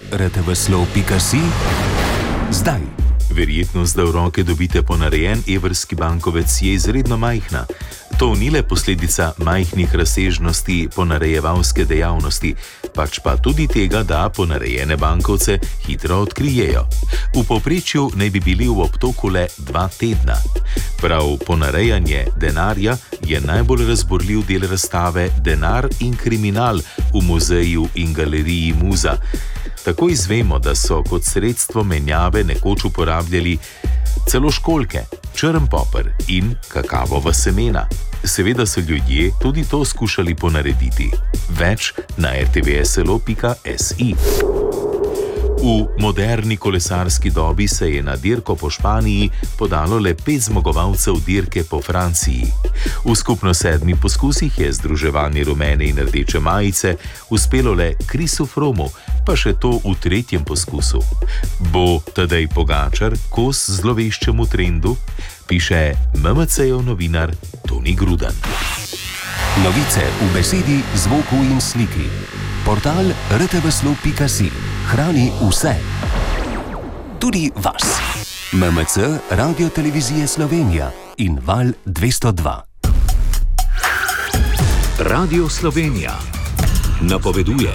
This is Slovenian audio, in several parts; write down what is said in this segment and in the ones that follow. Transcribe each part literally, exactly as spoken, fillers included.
r t v slov pika si zdaj. Verjetnost, da v roke dobite ponarejen evrski bankovec, je izredno majhna. To ni le posledica majhnih razsežnosti ponarejevalske dejavnosti, pač pa tudi tega, da ponarejene bankovce hitro odkrijejo. V povprečju naj bi bili v obtoku le dva tedna. Prav ponarejanje denarja je najbolj razburljiv del razstave Denar in kriminal v muzeju in galeriji Muza. Tako izvemo, da so kot sredstvo menjave nekoč uporabljali celo školjke, črn poper in kakavova semena. Seveda so ljudje tudi to skušali ponarediti. Več na r t v s l o pika s i. V moderni kolesarski dobi se je na dirko po Španiji podalo le pet zmagovalcev dirke po Franciji. V skupno sedmih poskusih je združevanje rumene in rdeče majice uspelo le Chrisu Frommu, pa še to v tretjem poskusu. Bo Tadej Pogačar kos zloveščemu trendu? Piše M M C-jev novinar Toni Grudan. Novice v besedi, zvoku in sliki. Portal r t v slov pika si hrani vse. Tudi vas. M M C, Radio Televizije Slovenija in Val dvesto dva. Radio Slovenija napoveduje.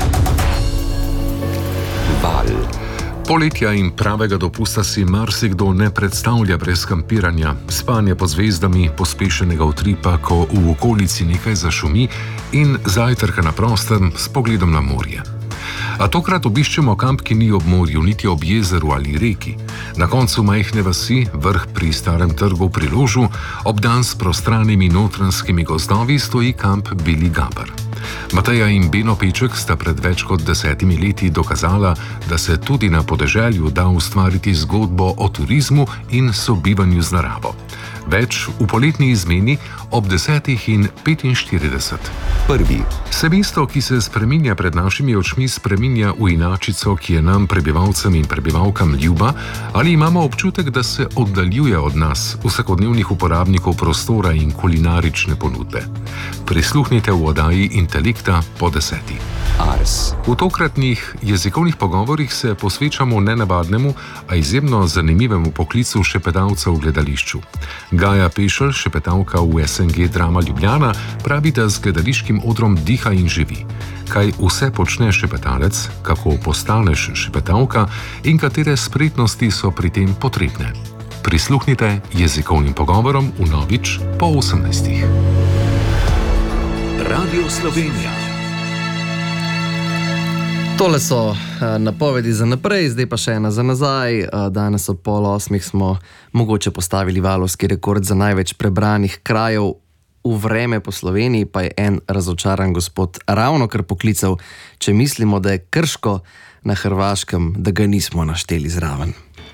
Val. Poletja in pravega dopusta si marsikdo ne predstavlja brez kampiranja, spanje pod zvezdami, pospešenega utripa, ko v okolici nekaj zašumi, in zajtrka na prostem s pogledom na morje. A tokrat obiščemo kamp, ki ni ob morju, niti ob jezeru ali reki. Na koncu majhne vasi, vrh pri Starem trgu pri Ložu, obdan s prostranimi notranskimi gozdovi, stoji kamp Beli Gaber. Mateja in Beno Peček sta pred več kot desetimi leti dokazala, da se tudi na podeželju da ustvariti zgodbo o turizmu in sobivanju z naravo. Več v poletni izmeni ob desetih in petinštirideset. Prvi. Se mesto, ki se spreminja pred našimi očmi, spreminja v inačico, ki je nam, prebivalcem in prebivalkam, ljuba, ali imamo občutek, da se oddaljuje od nas, vsakodnevnih uporabnikov prostora in kulinarične ponudbe. Prisluhnite v oddaji Intelekta po deseti. Ars. V tokratnih jezikovnih pogovorih se posvečamo nenavadnemu, a izjemno zanimivemu poklicu šepetavca v gledališču. Gaja Pešelj, šepetavka v S N G Drama Ljubljana, pravi, da z gledališkim odrom diha in živi. Kaj vse počne šepetalec, kako postaneš šepetavka in katere spretnosti so pri tem potrebne. Prisluhnite jezikovnim pogovorom vnovič po osemnajstih. Radio Slovenija. Tole so napovedi za naprej, zdaj pa še ena za nazaj. Danes ob pol osmih smo mogoče postavili valovski rekord za največ prebranih krajev v vreme po Sloveniji, pa je en razočaran gospod ravno kar poklical, če mislimo, da je Krško na Hrvaškem, da ga nismo našteli zraven.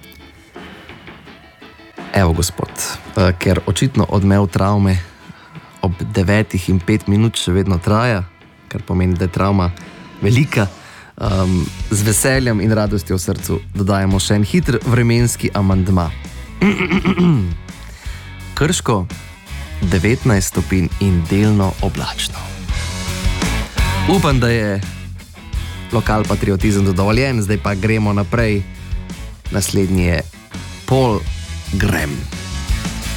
Evo, gospod, ker očitno odmev travme ob devetih in pet minut še vedno traja, kar pomeni, da je travma velika, Um, z veseljem in radostjo v srcu dodajamo še en hiter vremenski amandma. Krško devetnajst stopinj in delno oblačno. Upam, da je lokal patriotizem dovoljen, zdaj pa gremo naprej. Naslednji je Paul Graham.